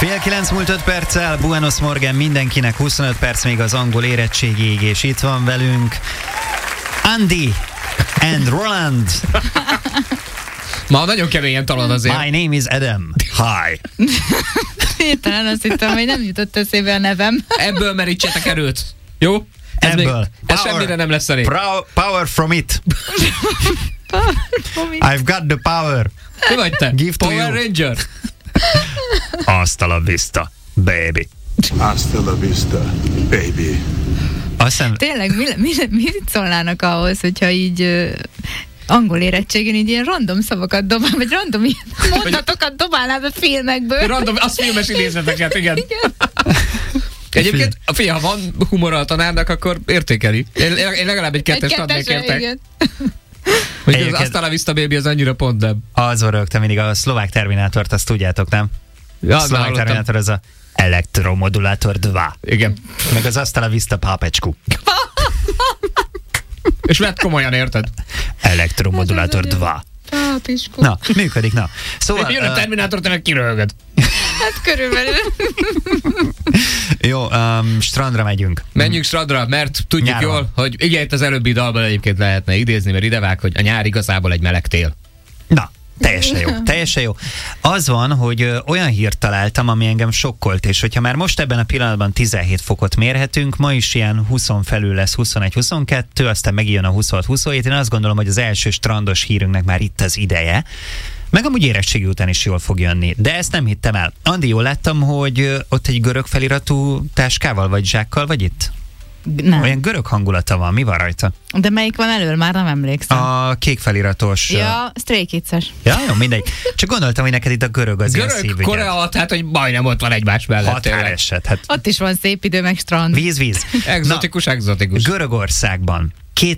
Fél 9 múlt 5 perccel, Buenos Morgen mindenkinek, 25 perc még az angol érettségig, és itt van velünk Andy and Roland. Ma nagyon keményen talán azért. My name is Adam. Hi. Hirtelen azt hittem, hogy nem jutott eszébe a nevem. Ebből merítsetek erőt. Jó? Ebből. Ez semmire nem lesz elég. Power from it. I've got the power. Mi vagy te? Give to Power you. Ranger? Hasta la vista, baby. Hasta la vista, baby. Azt hiszem, Tényleg, mit szólnának ahhoz, hogyha így angol érettségén így ilyen random szavakat dobál, vagy random ilyen mondatokat dobálnál be filmekből. Random, az filmes idézeteket, igen. Egyébként, figyelj, ha van humor a tanárnak, akkor értékeli. Én legalább egy kettest adnék értek. Hogy az Hasta la vista, baby, az annyira pont nem. azon rögtem mindig a szlovák terminátort, azt tudjátok, nem? Ja, A szlovák terminátor az a elektromodulátor 2. Igen. Meg az Hasta la vista pápecskú. És vett komolyan, érted? Elektromodulátor 2. Pápiskó. Na, működik, na. Szóval... Jön a Terminátor, te meg kiröhögöd. Hát körülbelül. Jó, strandra megyünk. Menjünk strandra, mert tudjuk Nyáron. jól, hogy igen, itt az előbbi dalban egyébként lehetne idézni, mert idevág, hogy a nyár igazából egy meleg tél. Na, teljesen jó, teljesen jó. Az van, hogy olyan hírt találtam, ami engem sokkolt, és hogyha már most ebben a pillanatban 17 fokot mérhetünk, ma is ilyen 20 felül lesz 21-22, aztán megjön a 26-27, én azt gondolom, hogy az első strandos hírünknek már itt az ideje, meg amúgy érettségi után is jól fog jönni, de ezt nem hittem el. Andi, jól láttam, hogy ott egy görög feliratú táskával vagy zsákkal vagy itt? Nem. Olyan görög hangulata van, mi van rajta? De melyik van elől? Már nem emlékszem. A kék feliratos... Ja, Stray Kids-es. Ja, jó, mindegy. Csak gondoltam, hogy neked itt a görög az ilyen Görög, szívügyed. Korea, tehát hogy majdnem ott van egymás mellett. Határeset. Hát Ott is van szép idő, meg strand. víz. Exotikus. Görögországban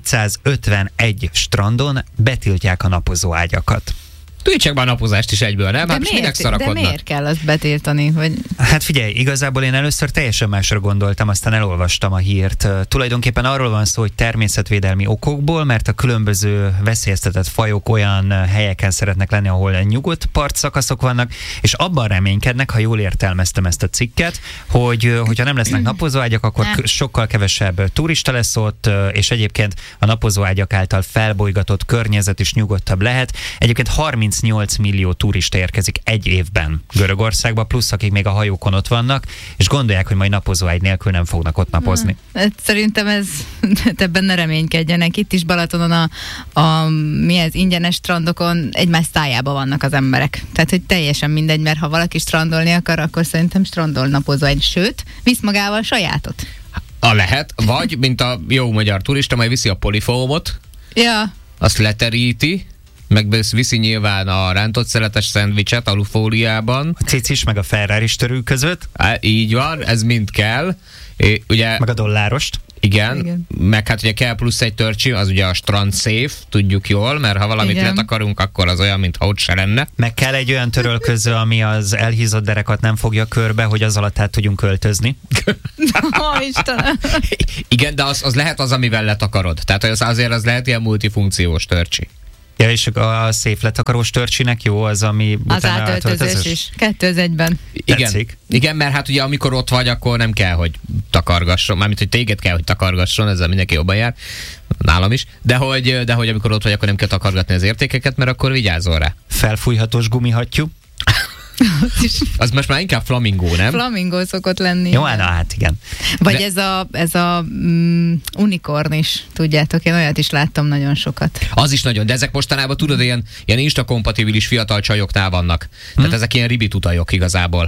251 strandon betiltják a napozó ágyakat. Tudják már a napozást is egyből, nem? Hát most minek de szarakodnak? miért kell azt betiltani? Hogy... Hát figyelj, igazából én először teljesen másra gondoltam, aztán elolvastam a hírt. Tulajdonképpen arról van szó, hogy természetvédelmi okokból, mert a különböző veszélyeztetett fajok olyan helyeken szeretnek lenni, ahol nyugodt partszakaszok vannak, és abban reménykednek, ha jól értelmeztem ezt a cikket, hogy hogyha nem lesznek napozóágyak, akkor sokkal kevesebb turista lesz ott, és egyébként a napozóágyak által felbolygatott környezet is nyugodtabb lehet. Egyébként 38 millió turista érkezik egy évben Görögországba, plusz akik még a hajókon ott vannak, és gondolják, hogy majd napozóágy nélkül nem fognak ott napozni. Szerintem ebben ne reménykedjenek. Itt is Balatonon mi ez, ingyenes strandokon egymás szájában vannak az emberek. Tehát, hogy teljesen mindegy, mert ha valaki strandolni akar, akkor szerintem strandol napozóágy. Sőt, visz magával sajátot. Lehet, vagy, mint a jó magyar turista, majd viszi a polifómot, Ja. azt leteríti, meg viszi nyilván a rántott szeletes szendvicset alufóliában. A cicis meg a Ferrari törő között, Így van, ez mind kell. Ugye, meg a dollárost. igen, meg hát ugye kell plusz egy törcsi, az ugye a strand safe, tudjuk jól, mert ha valamit Igen. letakarunk, akkor az olyan, mintha ott se lenne. Meg kell egy olyan törölköző, ami az elhízott derekat nem fogja körbe, hogy az alatt át tudjunk költözni. Istenem. Igen, de az lehet az, amivel letakarod. Tehát azért az lehet ilyen multifunkciós törcsi. Ja, és a szép letakarós törcsinek jó az, ami Az utána átöltözés is. 2001-ben. Tetszik. Igen, mert hát ugye amikor ott vagy, akkor nem kell, hogy takargasson. Mármint, hogy téged kell, hogy takargasson, ezzel mindenki jobban jár. Nálam is. De hogy amikor ott vagy, akkor nem kell takargatni az értékeket, mert akkor vigyázol rá. Felfújhatós gumihattyú. Az most már inkább flamingó, nem? Flamingó szokott lenni. Jó, hát igen. Vagy De- ez a unikorn is, tudjátok, én olyat is láttam nagyon sokat. Az is nagyon, de ezek mostanában tudod, ilyen insta-kompatibilis fiatal csajoknál vannak. Tehát ezek ilyen ribitutajok igazából.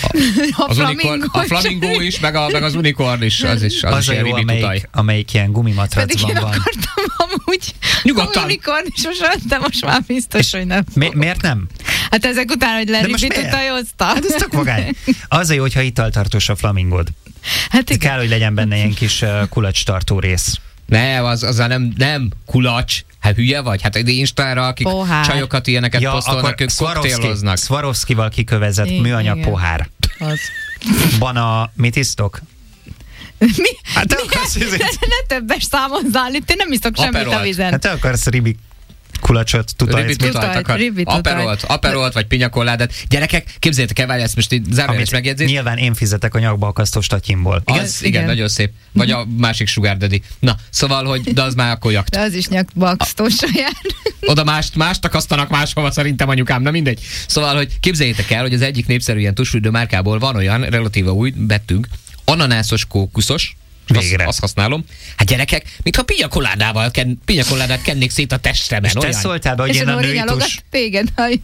A flamingó is, meg az unikorn is, az is Az a ilyen jó, ribitutaj. amelyik ilyen Pedig gumimatracban én van. akartam amúgy Nyugodtan. unikorn is de most már biztos, hogy nem. Miért nem? Hát ezek után, hogy De most leribit miért? utajozta. Hát ez tök vagány. Az a jó, hogyha italtartós a flamingód. Hát igen. Kell, hogy legyen benne ilyen kis kulacstartó rész. Nem, az nem kulacs. Hát hülye vagy? Hát egy Instára, akik Pohár. csajokat ilyeneket posztolnak, ők koktéloznak. Swarovskival kikövezett Igen, műanyag igen. pohár. Az. Bana, mit isztok? Mi? Hát te akarsz ne többes számozzál, itt én nem iszok semmit a Aperolt. vizen. Hát te akarsz kulacsot, tutajt, aperolt, vagy pinyakolládát. Gyerekek, képzeljétek el, várj, ezt most így zárójeles megjegyzés. Nyilván én fizetek a nyakba akasztó statyimból. Igen, nagyon szép. Vagy a másik sugar daddy. Na, szóval, hogy de az már akkor jakt. De az is nyakba akasztó saját. Oda mást akasztanak máshova szerintem anyukám, na mindegy. Szóval, hogy képzeljétek el, hogy az egyik népszerű ilyen tusfürdő márkából van olyan, relatíve új, vettünk, ananászos kókuszos, végre. Azt használom. Hát gyerekek, mintha pinyakolládát kennék szét a testemen. És te szóltál be, hogy én a női tus... téged,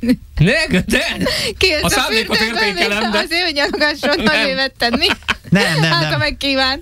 a szándékot értékelem, de... Azért, hogy nyalogasson, azért vetted, mi? Nem. Hát, ha megkíván.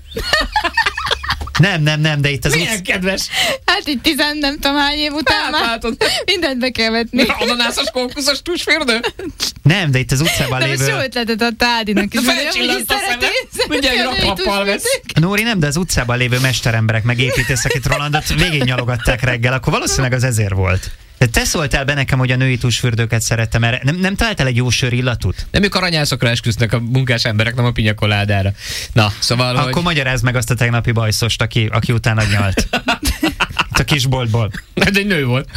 Nem, de itt az... Milyen kedves! Hát itt 10 nem tudom hány év után már mindent be kell vetni. Ananászos kókuszos tusfürdő? Nem, de itt az utcában lévő... De most jó ötletet adta Ádinak is. Felcsillant a szeme. Mindjárt raklappal vesz. Nóri, nem, de az utcában lévő mesteremberek meg építészek itt Rolandot végig nyalogatták reggel, akkor valószínűleg az ezért volt. De te szóltál be nekem, hogy a női tusfürdőket szerettem, mert nem találtál egy jó sör illatút? Nem, ők aranyászokra esküsznek a munkás emberek, nem a pinyakolládára. Na, szóval, akkor magyarázd meg azt a tegnapi bajszost, aki utána nyalt. Itt a kisboltból. Ez egy nő volt.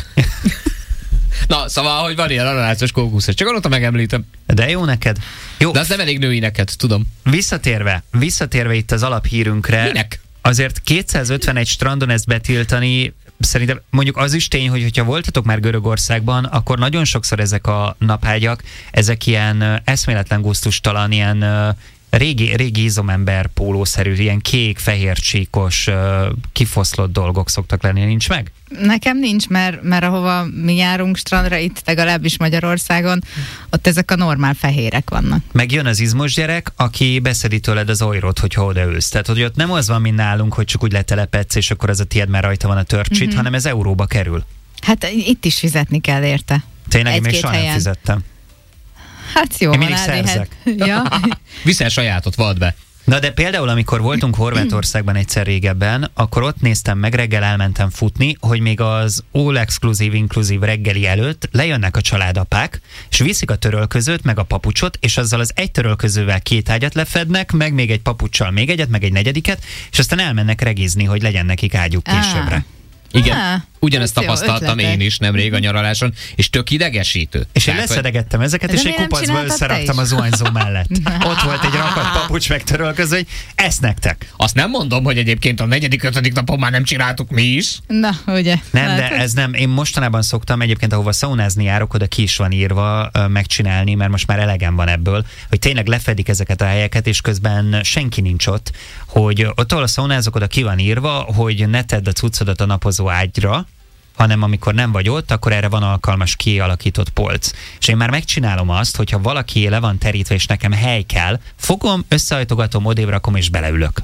Na, szóval, hogy van ilyen ananászos kókuszos. Csak arra megemlítem. De jó neked. Jó. De az nem elég női neked, tudom. Visszatérve itt az alaphírünkre. Minek? Azért 251 strandon ezt betiltani, szerintem mondjuk az is tény, hogyha voltatok már Görögországban, akkor nagyon sokszor ezek a napágyak, ezek ilyen eszméletlen gusztustalan, ilyen régi izomember pólószerű, ilyen kék-fehér csíkos, kifoszlott dolgok szoktak lenni, nincs meg? Nekem nincs, mert ahova mi járunk strandra, itt legalábbis Magyarországon, ott ezek a normál fehérek vannak. Meg jön az izmos gyerek, aki beszedi tőled az ojrot, hogyha odaülsz. Tehát, hogy ott nem az van, mint nálunk, hogy csak úgy letelepedsz, és akkor az a tiéd, mert rajta van a törcsit, hanem ez euróba kerül. Hát itt is fizetni kell érte. Tényleg, én még soha nem fizettem. Hát jó, én mindig szerzek. Ja. Viszel sajátot, vald be. Na de például, amikor voltunk Horvátországban egyszer régebben, akkor ott néztem meg, reggel elmentem futni, hogy még az all exclusive reggeli előtt lejönnek a családapák, és viszik a törölközőt, meg a papucsot, és azzal az egy törölközővel 2 ágyat lefednek, meg még egy papuccsal még egyet, meg egy negyediket, és aztán elmennek regizni, hogy legyen nekik ágyuk későbbre. Igen, ugyanezt tapasztaltam én is nemrég a nyaraláson, és tök idegesítő. És én leszedegettem ezeket, és egy kupacba összeraktam a zuhanyzó mellett. Ott volt egy rakat papucs megtörölköző, hogy ezt nektek. Azt nem mondom, hogy egyébként a 4.-5. napon már nem csináltuk mi is. Na, ugye. Nem, de ez nem. Én mostanában szoktam egyébként, ahova szaunázni járok, oda ki is van írva megcsinálni, mert most már elegem van ebből, hogy tényleg lefedik ezeket a helyeket, és közben senki nincs ott, hogy ott, ahol a szaunázok, oda ki van írva, hogy ne tedd a cuccodat a napozó ágyra, hanem amikor nem vagy ott, akkor erre van alkalmas kialakított polc. És én már megcsinálom azt, hogyha valaki le van terítve, és nekem hely kell, fogom, összehajtogatom, odébb rakom, és beleülök.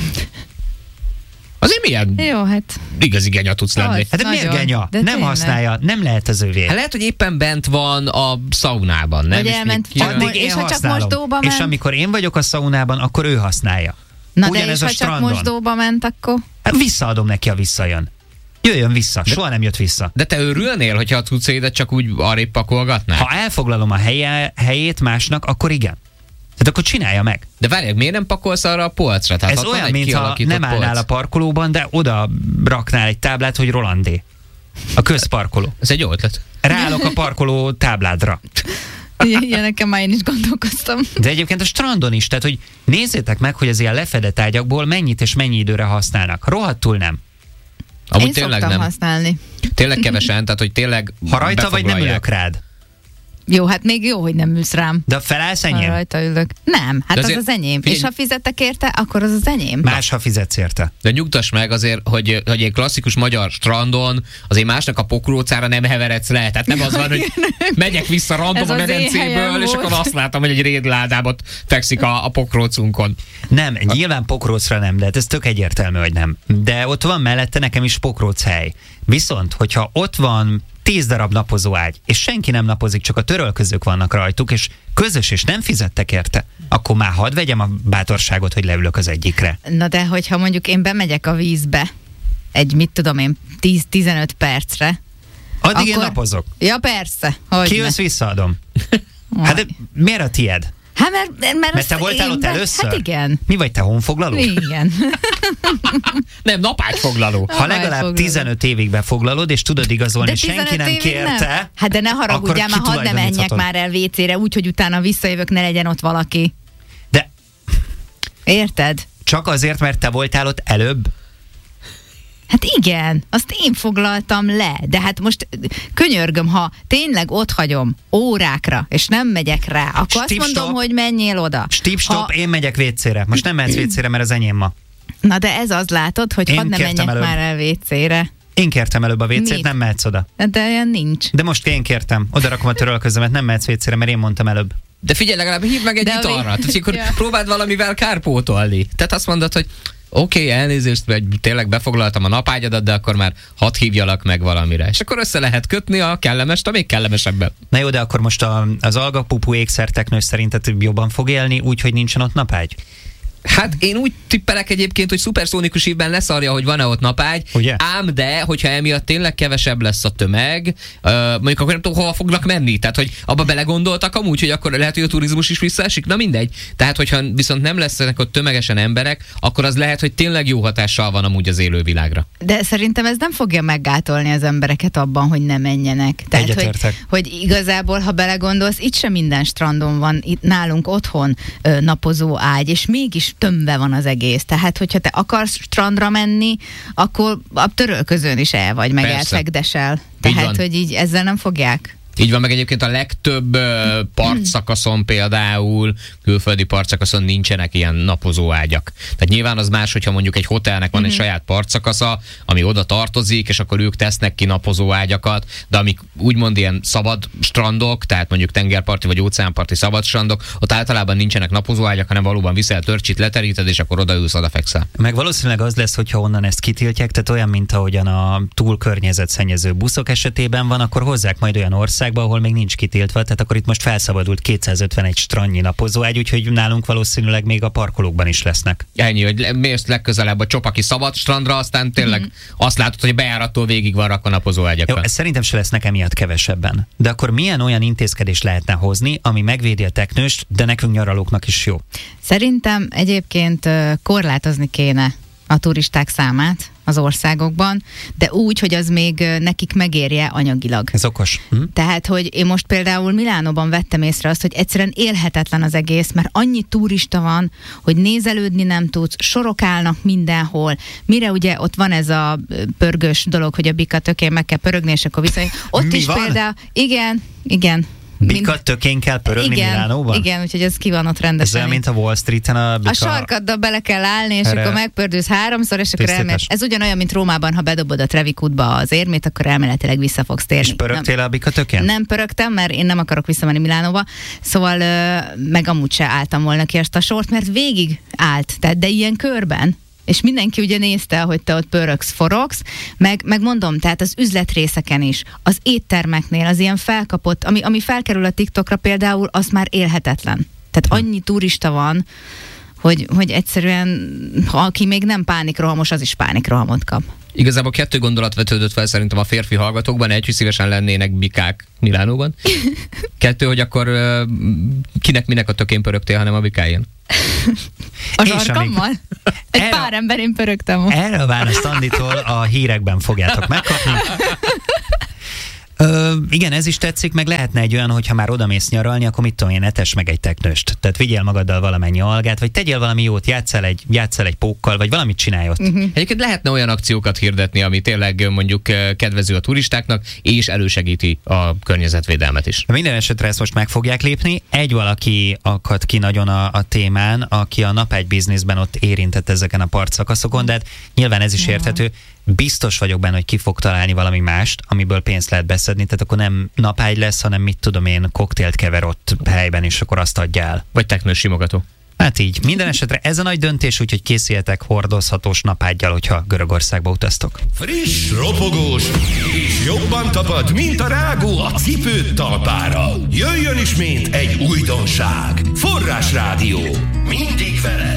Azért milyen jó, hát igazi genya tudsz lenni. Hát de miért genya? Nem tényleg használja, nem lehet az övé. Hát lehet, hogy éppen bent van a szaunában, nem? Vagy elment, és ha csak mosdóba ment. És amikor én vagyok a szaunában, akkor ő használja. Na ugyanez de és ha csak mosdóba ment, akkor? Hát visszaadom neki, ha visszajön. Jöjjön vissza, soha nem jött vissza. De te örülnél, hogyha a cuccédet csak úgy arrébb pakolgatnál? Ha elfoglalom a helyét másnak, akkor igen. Tehát akkor csinálja meg. De várjál, miért nem pakolsz arra a polcra? Tehát ez olyan, mintha nem állnál a parkolóban, de oda raknál egy táblát, hogy Rolandé. A közparkoló. Ez egy jó ötlet. Ráállok a parkoló tábládra. Ilyeneken már én is gondolkoztam. De egyébként a strandon is, tehát hogy nézzétek meg, hogy az ilyen lefedett ágyakból mennyit és mennyi időre használnak. Rohadtul nem. Amúgy én tényleg szoktam nem használni. Tényleg kevesen, tehát hogy tényleg ha rajta vagy, nem ülök rád. Jó, hát még jó, hogy nem ülsz rám. De felállsz enyém? Ha rajta ülök. Nem, hát az az enyém. És ha fizetek érte, akkor az az enyém. Más, ha fizetsz érte. De nyugtass meg azért, hogy egy klasszikus magyar strandon azért másnak a pokrócára nem heveredsz le. Tehát nem az van, hogy megyek vissza random a medencéből, és akkor azt látom, hogy egy rédládában fekszik a pokrócunkon. Nem, nyilván pokrócra nem, de hát ez tök egyértelmű, hogy nem. De ott van mellette nekem is pokróc hely. Viszont, hogyha ott van 10 darab napozóágy, és senki nem napozik, csak a törölközők vannak rajtuk, és közös, és nem fizettek érte, akkor már hadd vegyem a bátorságot, hogy leülök az egyikre. Na de hogyha mondjuk én bemegyek a vízbe, egy mit tudom én, 10-15 percre. Addig akkor én napozok. Ja persze. Kijössz, visszaadom. Hát de miért a tied? Hát mert te voltál ott először? Hát igen. Mi vagy te, honfoglaló? Igen. Nem, napágyfoglaló. Ha legalább 15 évig befoglalod, és tudod igazolni, senki nem kérte, nem. Hát de ne haragudjál, már hadd ne menjek már el WC-re, úgyhogy utána visszajövök, ne legyen ott valaki. De... Érted? Csak azért, mert te voltál ott előbb? Hát igen, azt én foglaltam le, de hát most könyörgöm, ha tényleg ott hagyom órákra, és nem megyek rá, akkor azt mondom, hogy menjél oda. Stop, én megyek WC-re. Most nem mehetsz WC-re, mert az enyém ma. Na de ez az, látod, hogy hadd ne menjek már el WC-re. Én kértem előbb a WC-t, nem mehetsz oda. De olyan nincs. De most én kértem. Oda rakom a törölközömet, nem mehetsz WC-re, mert én mondtam előbb. De figyelj, legalább hívd meg egy italra. Tehát akkor próbáld valamivel kárpótolni. Tehát azt mondod, hogy oké, elnézést, vagy tényleg befoglaltam a napágyadat, de akkor már hadd hívjalak meg valamire. És akkor össze lehet kötni a kellemest a még kellemesebben. Na jó, de akkor most az algapupu ékszerteknős szerinted jobban fog élni, úgyhogy nincsen ott napágy? Hát én úgy tippelek egyébként, hogy szuperszónikus évben leszarja, hogy van-e ott napágy, ugye? Ám de, hogyha emiatt tényleg kevesebb lesz a tömeg, mondjuk akkor nem tudom, hova fognak menni. Tehát, hogy abba belegondoltak amúgy, hogy akkor lehet, hogy a turizmus is visszaesik, na mindegy. Tehát, hogyha viszont nem lesznek ott tömegesen emberek, akkor az lehet, hogy tényleg jó hatással van amúgy az élővilágra. De szerintem ez nem fogja meggátolni az embereket abban, hogy ne menjenek. Tehát, hogy igazából, ha belegondolsz, itt sem minden strandon van, itt nálunk otthon napozó ágy, és mégis tömve van az egész. Tehát, hogyha te akarsz strandra menni, akkor a törölközőn is el vagy, meg elfekdesel. Tehát, hogy így ezzel nem fogják. Így van, meg egyébként a legtöbb partszakaszon például, külföldi partszakaszon nincsenek ilyen napozó ágyak. Tehát nyilván az más, hogyha mondjuk egy hotelnek van egy saját partszakasza, ami oda tartozik, és akkor ők tesznek ki napozó ágyakat, de amik úgymond ilyen szabad strandok, tehát mondjuk tengerparti vagy óceánparti szabad strandok, ott általában nincsenek napozó ágyak, hanem valóban viszel törcsit, leteríted, és akkor odaülsz, odafekszel. Meg valószínűleg az lesz, hogyha onnan ezt kitiltják, tehát olyan, mint ahogyan a túl környezetszennyező buszok esetében van, akkor hozzák majd olyan országba, ahol még nincs kitiltva, tehát akkor itt most felszabadult 251 strandnyi napozóágy, úgyhogy nálunk valószínűleg még a parkolókban is lesznek. Ennyi, hogy mész legközelebb a Csopaki szabad strandra, aztán tényleg azt látod, hogy a bejárattól végig van rakva napozóágyakkal. Jó, szerintem se lesznek emiatt kevesebben. De akkor milyen olyan intézkedést lehetne hozni, ami megvédi a teknőst, de nekünk nyaralóknak is jó? Szerintem egyébként korlátozni kéne a turisták számát az országokban, de úgy, hogy az még nekik megérje anyagilag. Ez okos. Tehát, hogy én most például Milánóban vettem észre azt, hogy egyszerűen élhetetlen az egész, mert annyi turista van, hogy nézelődni nem tudsz, sorok állnak mindenhol. Mire ugye ott van ez a pörgős dolog, hogy a bika tökén meg kell pörögni, és akkor viszont ott is van? Például, igen. Bika tökén kell pörögni Milánóban? Igen, úgyhogy ez ki van ott rendesen. Ez olyan, mint a Wall Street-en a bika... A sarkaddal bele kell állni, és akkor megpördülsz 3-szor, és akkor elmész. Ez ugyanolyan, mint Rómában, ha bedobod a Trevi kútba az érmét, akkor elméletileg vissza fogsz térni. És pörögtél a bika tökén? Nem pörögtem, mert én nem akarok visszamenni Milánóba, szóval meg amúgy se álltam volna ki ezt a sort, mert végig állt, tehát de ilyen körben. És mindenki ugye nézte, hogy te ott pörögsz, forogsz, meg mondom, tehát az üzletrészeken is, az éttermeknél, az ilyen felkapott, ami felkerül a TikTokra például, az már élhetetlen. Tehát annyi turista van, hogy egyszerűen, aki még nem pánikrohamos, az is pánikrohamot kap. Igazából 2 gondolat vetődött fel szerintem a férfi hallgatókban. 1, hogy szívesen lennének bikák Milánóban. 2, hogy akkor kinek minek a tökén pörögtél, hanem a bikáján. A zsarkammal? Egy pár emberén pörögtem. Erre a választ Anditól a hírekben fogjátok megkapni. Igen, ez is tetszik, meg lehetne egy olyan, hogyha már odamész nyaralni, akkor mit tudom én, etes meg egy teknőst. Tehát vigyél magaddal valamennyi algát, vagy tegyél valami jót, játsszál egy pókkal, vagy valamit csinálj ott. Egyébként lehetne olyan akciókat hirdetni, ami tényleg mondjuk kedvező a turistáknak, és elősegíti a környezetvédelmet is. Minden esetre ezt most meg fogják lépni. Egy valaki akadt ki nagyon a témán, aki a napágy bizniszben ott érintett ezeken a partszakaszokon, de hát nyilván ez is érthető. Biztos vagyok benne, hogy ki fog találni valami mást, amiből pénzt lehet beszedni, tehát akkor nem napágy lesz, hanem mit tudom én, koktélt kever ott helyben, és akkor azt adja el. Vagy teknős simogató. Hát így. Minden esetre ez a nagy döntés, úgyhogy készüljetek hordozhatós napággyal, hogyha Görögországba utaztok. Friss, ropogós és jobban tapad, mint a rágó a cipőd talpára. Jöjjön ismét egy újdonság. Forrásrádió. Mindig veled.